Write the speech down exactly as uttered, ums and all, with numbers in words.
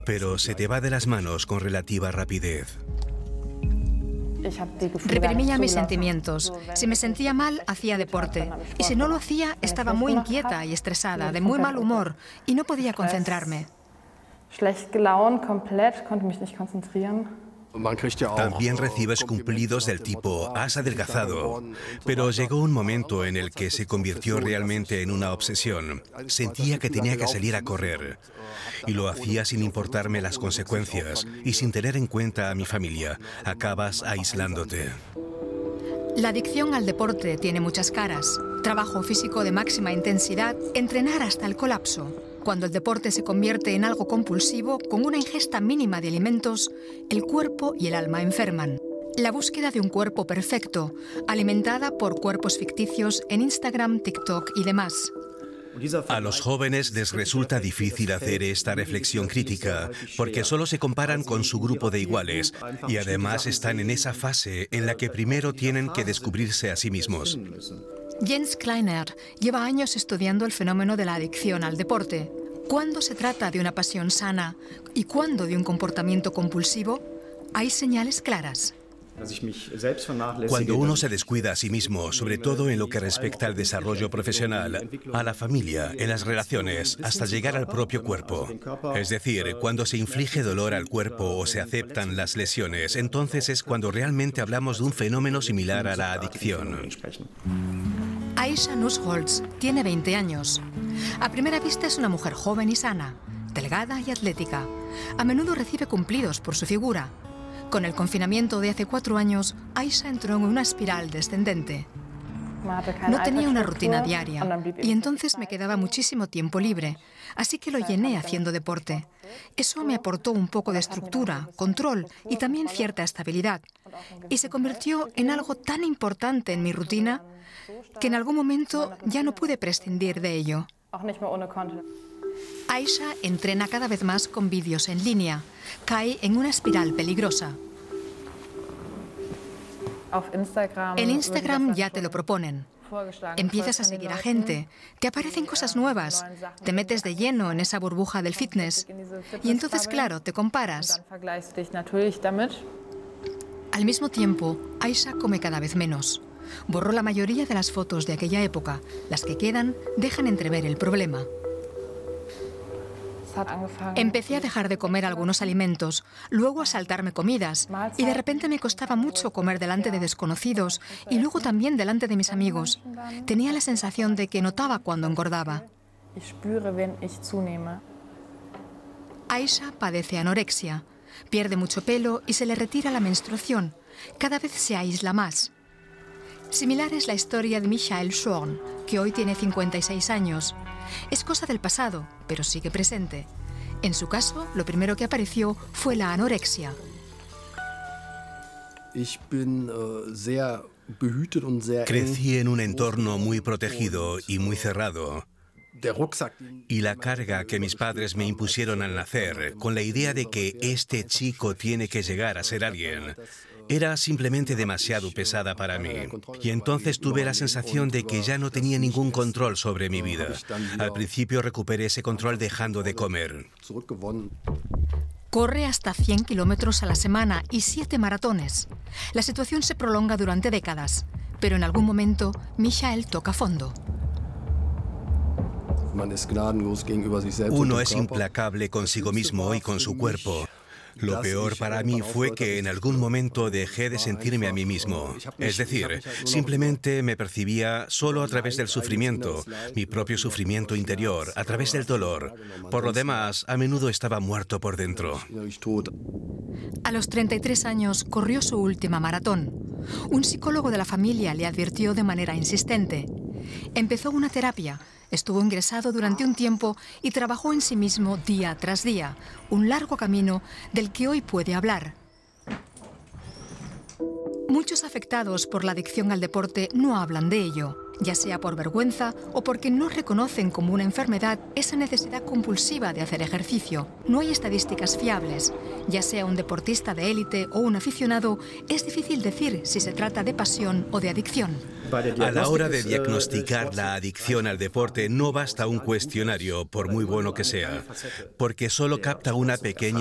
pero se te va de las manos con relativa rapidez. Reprimía mis sentimientos. Si me sentía mal, hacía deporte. Y si no lo hacía, estaba muy inquieta y estresada, de muy mal humor, y no podía concentrarme. También recibes cumplidos del tipo "has adelgazado", pero llegó un momento en el que se convirtió realmente en una obsesión. Sentía que tenía que salir a correr y lo hacía sin importarme las consecuencias y sin tener en cuenta a mi familia. Acabas aislándote. La adicción al deporte tiene muchas caras. Trabajo físico de máxima intensidad, entrenar hasta el colapso. Cuando el deporte se convierte en algo compulsivo, con una ingesta mínima de alimentos, el cuerpo y el alma enferman. La búsqueda de un cuerpo perfecto, alimentada por cuerpos ficticios en Instagram, TikTok y demás. A los jóvenes les resulta difícil hacer esta reflexión crítica porque solo se comparan con su grupo de iguales y además están en esa fase en la que primero tienen que descubrirse a sí mismos. Jens Kleiner lleva años estudiando el fenómeno de la adicción al deporte. ¿Cuándo se trata de una pasión sana y cuándo de un comportamiento compulsivo? Hay señales claras. Cuando uno se descuida a sí mismo, sobre todo en lo que respecta al desarrollo profesional, a la familia, en las relaciones, hasta llegar al propio cuerpo. Es decir, cuando se inflige dolor al cuerpo o se aceptan las lesiones, entonces es cuando realmente hablamos de un fenómeno similar a la adicción. Aisha Nussholz tiene veinte años. A primera vista es una mujer joven y sana, delgada y atlética. A menudo recibe cumplidos por su figura. Con el confinamiento de hace cuatro años, Aisha entró en una espiral descendente. No tenía una rutina diaria y entonces me quedaba muchísimo tiempo libre, así que lo llené haciendo deporte. Eso me aportó un poco de estructura, control y también cierta estabilidad. Y se convirtió en algo tan importante en mi rutina que en algún momento ya no pude prescindir de ello. Aisha entrena cada vez más con vídeos en línea. Cae en una espiral peligrosa. En Instagram ya te lo proponen. Empiezas a seguir a gente, te aparecen cosas nuevas, te metes de lleno en esa burbuja del fitness y entonces, claro, te comparas. Al mismo tiempo, Aisha come cada vez menos. Borró la mayoría de las fotos de aquella época. Las que quedan dejan entrever el problema. Empecé a dejar de comer algunos alimentos, luego a saltarme comidas, y de repente me costaba mucho comer delante de desconocidos y luego también delante de mis amigos. Tenía la sensación de que notaba cuando engordaba. Aisha padece anorexia, pierde mucho pelo y se le retira la menstruación. Cada vez se aísla más. Similar es la historia de Michael Schorn, que hoy tiene cincuenta y seis años. Es cosa del pasado, pero sigue presente. En su caso, lo primero que apareció fue la anorexia. Crecí en un entorno muy protegido y muy cerrado. Y la carga que mis padres me impusieron al nacer, con la idea de que este chico tiene que llegar a ser alguien, era simplemente demasiado pesada para mí. Y entonces tuve la sensación de que ya no tenía ningún control sobre mi vida. Al principio recuperé ese control dejando de comer. Corre hasta cien kilómetros a la semana y siete maratones. La situación se prolonga durante décadas, pero en algún momento Michael toca fondo. Uno es implacable consigo mismo y con su cuerpo. Lo peor para mí fue que en algún momento dejé de sentirme a mí mismo. Es decir, simplemente me percibía solo a través del sufrimiento, mi propio sufrimiento interior, a través del dolor. Por lo demás, a menudo estaba muerto por dentro. A los treinta y tres años corrió su última maratón. Un psicólogo de la familia le advirtió de manera insistente. Empezó una terapia. Estuvo ingresado durante un tiempo y trabajó en sí mismo día tras día, un largo camino del que hoy puede hablar. Muchos afectados por la adicción al deporte no hablan de ello. ya sea por vergüenza o porque no reconocen como una enfermedad esa necesidad compulsiva de hacer ejercicio. No hay estadísticas fiables. Ya sea un deportista de élite o un aficionado, es difícil decir si se trata de pasión o de adicción. A la hora de diagnosticar la adicción al deporte no basta un cuestionario, por muy bueno que sea, porque solo capta una pequeña